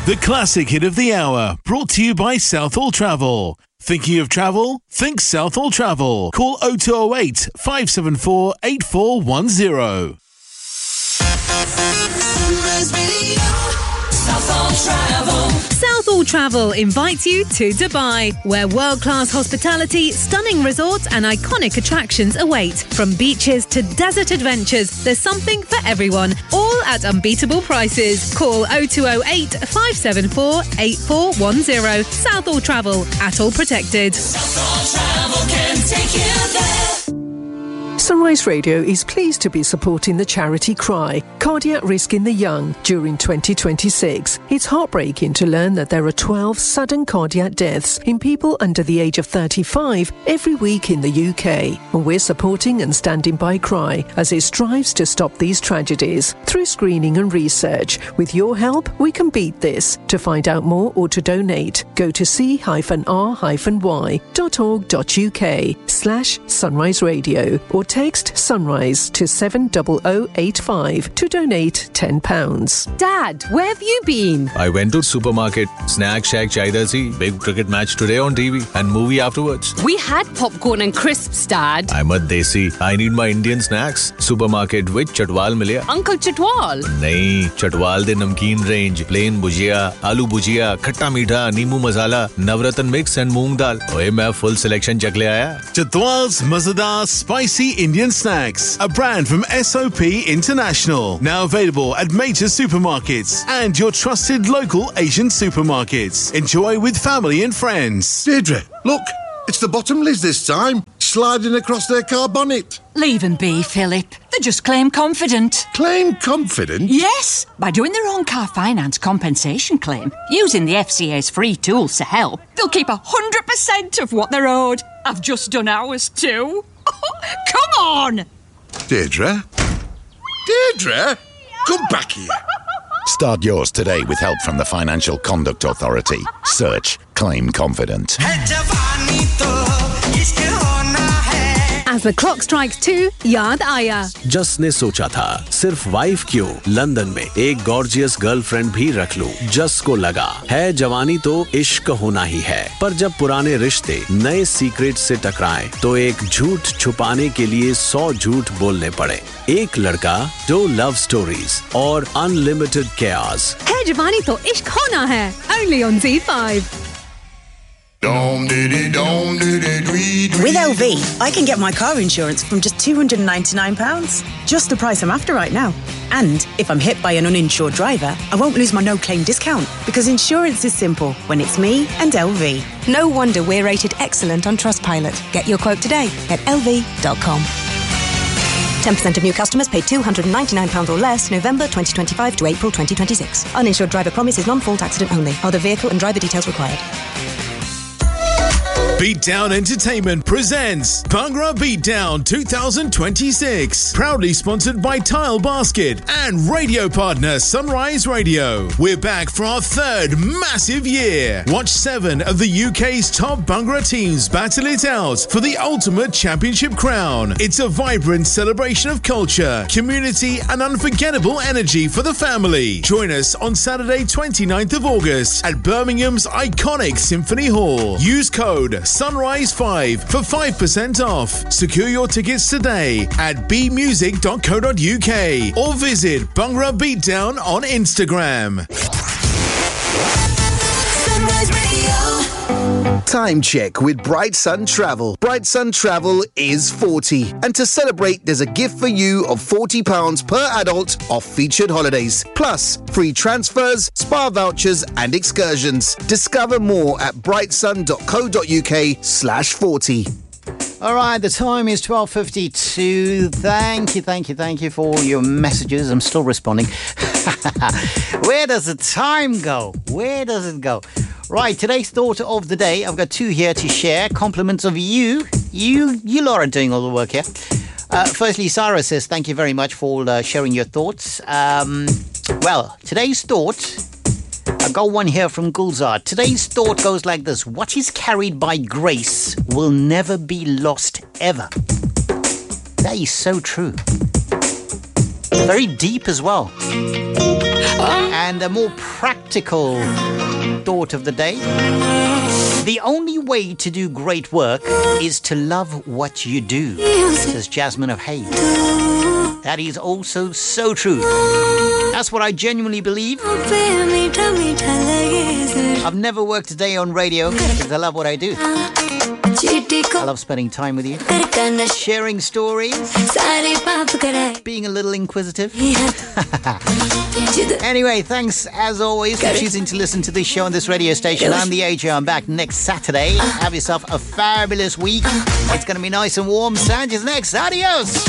The classic hit of the hour, brought to you by Southall Travel. Thinking of travel? Think Southall Travel. Call 0208 574 8410. Southall Travel invites you to Dubai, where world-class hospitality, stunning resorts and iconic attractions await. From beaches to desert adventures, there's something for everyone, all at unbeatable prices. Call 0208 574 8410. Southall Travel, ATOL protected. Southall Travel can take you there. Sunrise Radio is pleased to be supporting the charity CRY, Cardiac Risk in the Young, during 2026. It's heartbreaking to learn that there are 12 sudden cardiac deaths in people under the age of 35 every week in the UK. And we're supporting and standing by CRY as it strives to stop these tragedies through screening and research. With your help, we can beat this. To find out more or to donate, go to c-r-y.org.uk/Sunrise Radio or text Sunrise to 70085 to donate £10. Dad, where have you been? I went to supermarket. Snack shack chahiye thi. Big cricket match today on TV and movie afterwards. We had popcorn and crisps, Dad. I'm a desi. I need my Indian snacks. Supermarket with Chatwal milya. Uncle Chatwal? Nahin, Chatwal de namkeen range. Plain bhujia, aloo bhujia, khatta meetha, neemu masala, navratan mix and moong dal. Oye, main full selection chak le aaya. Chatwal's Mazadar Spicy Indian Snacks, a brand from SOP International. Now available at major supermarkets and your trusted local Asian supermarkets. Enjoy with family and friends. Deirdre, look, it's the Bottomleys this time, sliding across their car bonnet. Leave them be, Philip. They just claim confident. Claim confident? Yes, by doing their own car finance compensation claim, using the FCA's free tools to help, they'll keep 100% of what they're owed. I've just done ours too. Come on! Deirdre? Deirdre? Come back here. Start yours today with help from the Financial Conduct Authority. Search Claim Confident. As the clock strikes 2, याद आया. Just ने सोचा था सिर्फ wife क्यों London में एक gorgeous girlfriend भी रख लूं. जस्ट को लगा है जवानी तो इश्क होना ही है, पर जब पुराने रिश्ते नए सीक्रेट से टकराएं तो एक झूठ छुपाने के लिए 100 झूठ बोलने पड़े. एक लड़का, 2 लव स्टोरीज और अनलिमिटेड केयर्स. है जवानी तो इश्क होना है. Only on Z5. With LV, I can get my car insurance from just £299. Just the price I'm after right now. And if I'm hit by an uninsured driver, I won't lose my no-claim discount because insurance is simple when it's me and LV. No wonder we're rated excellent on Trustpilot. Get your quote today at lv.com. 10% of new customers pay £299 or less November 2025 to April 2026. Uninsured driver promise is non-fault accident only. Other vehicle and driver details required. Beatdown Entertainment presents Bhangra Beatdown 2026. Proudly sponsored by Tile Basket and radio partner Sunrise Radio. We're back for our 3rd massive year. Watch 7 of the UK's top Bhangra teams battle it out for the ultimate championship crown. It's a vibrant celebration of culture, community and unforgettable energy for the family. Join us on Saturday 29th of August at Birmingham's iconic Symphony Hall. Use code Sunrise5 for 5% off. Secure your tickets today at bmusic.co.uk or visit Bhangra Beatdown on Instagram. Sunrise Radio. Time check with Bright Sun Travel. Bright Sun Travel is 40. And to celebrate, there's a gift for you of £40 per adult off featured holidays. Plus, free transfers, spa vouchers and excursions. Discover more at brightsun.co.uk/40. All right, the time is 12:52. Thank you for all your messages. I'm still responding. Where does the time go? Where does it go? Right, today's thought of the day. I've got 2 here to share. Compliments of you. You lot are doing all the work here. Firstly, Sarah says, thank you very much for sharing your thoughts. Well, today's thought, I got one here from Gulzar. Today's thought goes like this. What is carried by grace will never be lost ever. That is so true. Very deep as well. And a more practical thought of the day. The only way to do great work is to love what you do, says Jasmine of Hayes. That is also so true. That's what I genuinely believe. I've never worked a day on radio because I love what I do. I love spending time with you, sharing stories, being a little inquisitive. Anyway, thanks as always for choosing to listen to this show on this radio station. I'm the AJ. I'm back next Saturday. Have yourself a fabulous week. It's going to be nice and warm. Sanj is next. Adios.